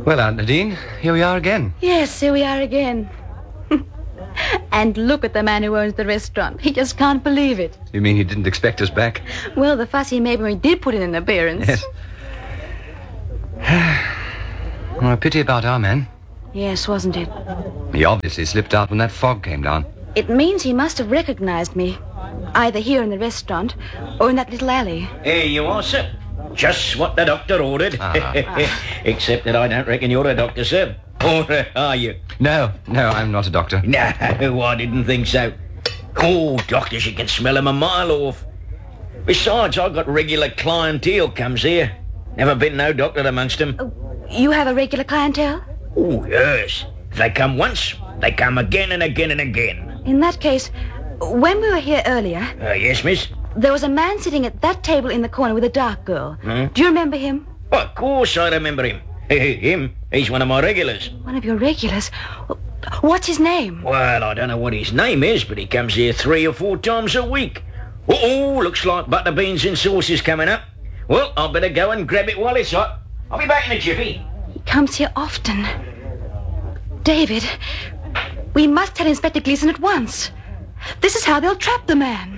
Well, Aunt Nadine, here we are again. Yes, here we are again. And look at the man who owns the restaurant. He just can't believe it. You mean he didn't expect us back? Well, the fuss he made when we did put in an appearance. Yes. Well, a pity about our man. Yes, wasn't it? He obviously slipped out when that fog came down. It means he must have recognized me. Either here in the restaurant or in that little alley. Here you are, sir. Just what the doctor ordered. Except that I don't reckon you're a doctor, sir. Or are you? No, I'm not a doctor. No, I didn't think so. Oh, doctors, you can smell 'em a mile off. Besides, I've got regular clientele comes here. Never been no doctor amongst 'em. You have a regular clientele? Oh, yes. If they come once, they come again and again and again. In that case, when we were here earlier... Yes, miss? There was a man sitting at that table in the corner with a dark girl. Do you remember him? Oh, of course I remember him. Him? He's one of my regulars. One of your regulars? What's his name? Well, I don't know what his name is, but he comes here 3 or 4 times a week. Oh, looks like butter beans and sauces coming up. Well, I'd better go and grab it while it's hot. I'll be back in a jiffy. He comes here often. David, we must tell Inspector Gleason at once. This is how they'll trap the man.